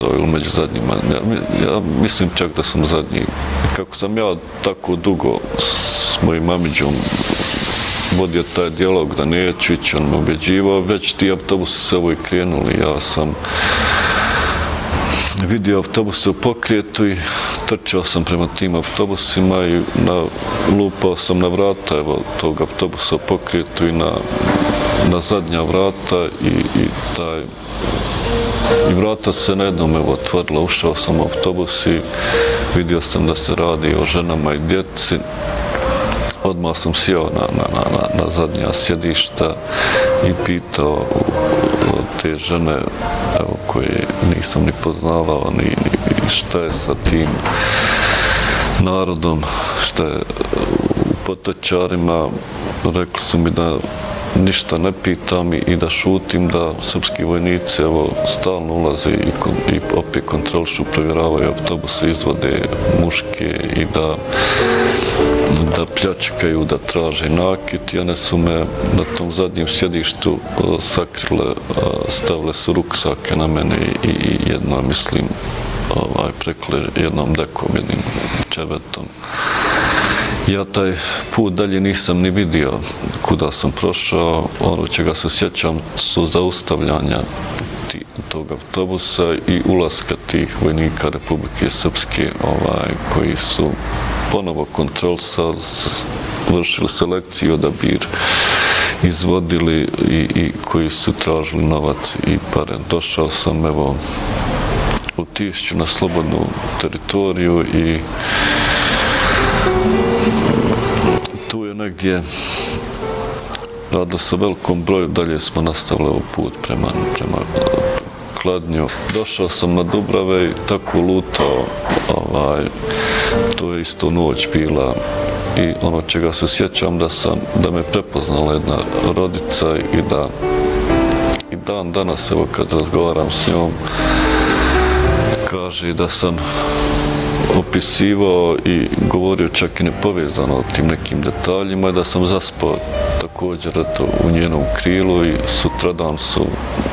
ili među zadnjima. Ja mislim čak da sam zadnji. Kako sam ja tako dugo s mojim Amidžom vodio taj dijalog da neću ići, on me ubeđivao, već ti autobusi se ovo i krenuli. Ja sam vidio autobuse u pokrijetu i trčao sam prema tim autobusima i lupao sam na vrata tog autobusa u pokrijetu i na zadnja vrata i vrata se na jednom otvorila. Ušao sam u autobus i vidio sam da se radi o ženama i djeci. Odmah sam sjeo na zadnja sjedišta i pitao te žene koje nisam ni poznavao ni šta je sa tim narodom, šta je u Potočarima. Rekli su mi da ništa ne pitam i da šutim, da srpski vojnici stalno ulaze i opet kontrolišu, provjeravaju autobuse, izvode muške i da pljačkaju, da traže nakit. I one su me na tom zadnjem sjedištu sakrile, stavile su ruksake na mene i jedno, mislim, prekle jednom dekom, jednim čevetom. Ja taj put dalje nisam ni vidio kuda sam prošao. Ono čega se sjećam su zaustavljanja tog autobusa i ulaska tih vojnika Republike Srpske koji su ponovo kontrolisali, vršili selekciju, odabir, izvodili i koji su tražili novac i pare. Došao sam u Tišću na slobodnu teritoriju i tu je negdje radilo se velikom broju, dalje smo nastavili u put prema Kladnju. Došao sam na Dubrave i tako lutao, to je isto noć bila i ono čega se sjećam da me prepoznala jedna rodica i dan danas, kad razgovaram s njom, kaže da sam opisivao i govorio čak i nepovezano o tim nekim detaljima i da sam zaspao također u njenom krilu i sutradan su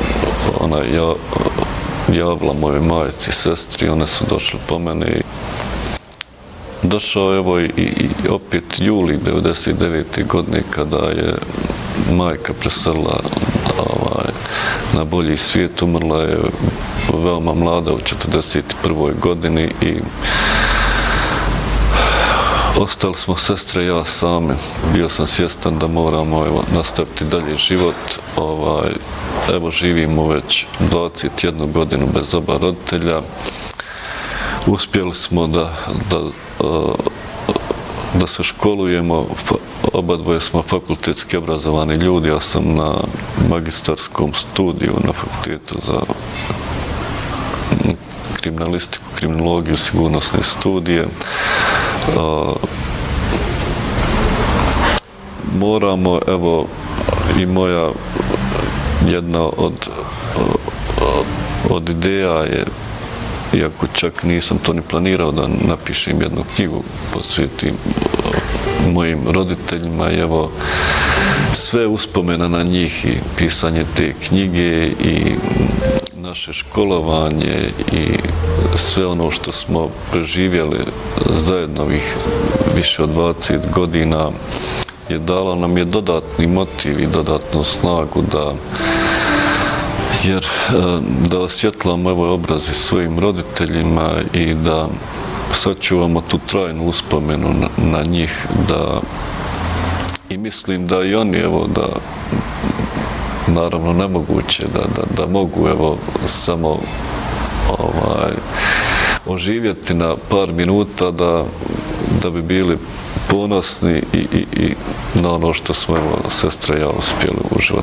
javila moje majci i sestri, one su došle po mene. Došao je i opet juli 1999. godine kada je majka preselila na bolji svijet, umrla je veoma mlada u 41. godini i ostali smo sestre i ja same. Bio sam svjestan da moramo nastaviti dalje život. Živimo već 21 godinu bez oba roditelja. Uspjeli smo da se školujemo, oba dvoje smo fakultetski obrazovani ljudi, ja sam na magistarskom studiju na fakultetu za kriminalistiku, kriminologiju, sigurnosne studije. Moramo, i moja jedna od ideja je, iako čak nisam to ni planirao, da napišem jednu knjigu, posvetim mojim roditeljima i sve uspomena na njih i pisanje te knjige i naše školovanje i sve ono što smo preživjeli zajedno ovih više od 20 godina je dalo nam je dodatni motiv i dodatnu snagu da osvjetlamo ovaj obraz svojim roditeljima i da sačuvamo tu trajnu uspomenu na njih, i mislim da i oni, naravno nemoguće, da mogu, samo oživjeti na par minuta da bi bili ponosni i na ono što smo, sestra i ja, uspjeli u životu.